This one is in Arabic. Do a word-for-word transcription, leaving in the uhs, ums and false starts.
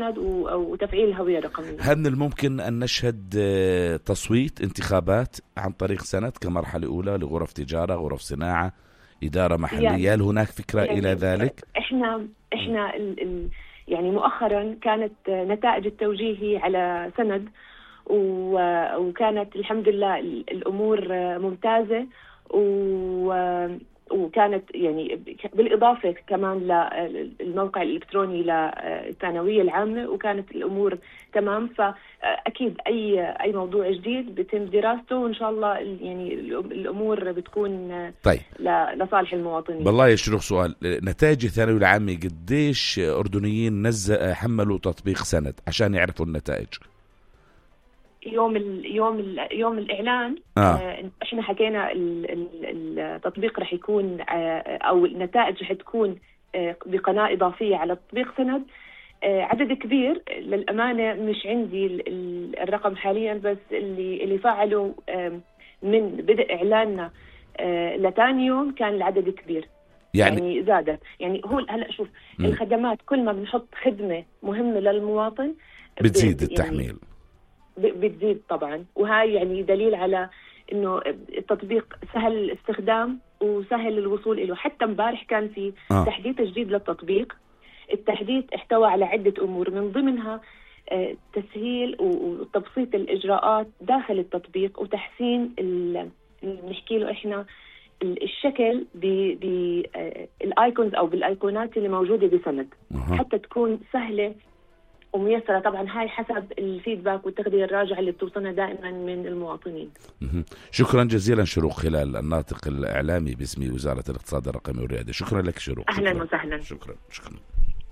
سند وتفعيل الهوية الرقمية. هل من الممكن أن نشهد تصويت انتخابات عن طريق سند كمرحلة أولى لغرف تجارة، غرف صناعة، إدارة محلية؟ يعني هل هناك فكرة يعني إلى ذلك؟ إحنا إحنا ال ال يعني مؤخرا كانت نتائج التوجيهي على سند وكانت الحمد لله الأمور ممتازة، وكانت يعني بالإضافة كمان للموقع الإلكتروني للثانوية العامة، وكانت الأمور تمام. فأكيد أي أي موضوع جديد بيتم دراسته، وإن شاء الله يعني الأمور بتكون طيب لصالح المواطنين. بالله يشرح سؤال، نتائج الثانوية العامة قديش أردنيين نزل حملوا تطبيق سند عشان يعرفوا النتائج؟ يوم ال يوم ال يوم الإعلان آه. آه إحنا حكينا ال ال التطبيق رح يكون آه أو النتائج رح تكون آه بقناة إضافية على تطبيق سند. آه عدد كبير للأمانة، مش عندي ال ال الرقم حاليا، بس اللي اللي فعلوا آه من بدء إعلاننا آه لتاني يوم كان العدد كبير. يعني, يعني زادت. يعني هو هلأ شوف م. الخدمات كل ما بنحط خدمة مهمة للمواطن بتزيد التحميل، يعني بتزيد طبعا. وهاي يعني دليل على انه التطبيق سهل الاستخدام وسهل الوصول له. حتى امبارح كان في آه. تحديث جديد للتطبيق. التحديث احتوى على عدة امور، من ضمنها تسهيل وتبسيط الاجراءات داخل التطبيق، وتحسين نحكي له احنا الشكل بالايكونز او بالايقونات اللي موجودة بسند، آه. حتى تكون سهلة وميسرة. طبعا هاي حسب الفيدباك والتغذية الراجعة اللي بتوصلنا دائما من المواطنين. شكرا جزيلا شروق خلال، الناطق الإعلامي باسم وزارة الاقتصاد الرقمي والريادة. شكرا لك شروق. أهلا وسهلا. شكرا شكرا.